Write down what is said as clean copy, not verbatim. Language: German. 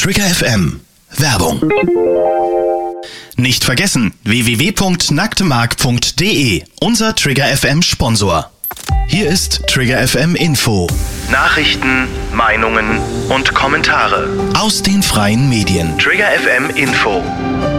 Trigger FM. Werbung. Nicht vergessen, www.nacktemark.de, unser Trigger FM Sponsor. Hier ist Trigger FM Info. Nachrichten, Meinungen und Kommentare aus den freien Medien. Trigger FM Info.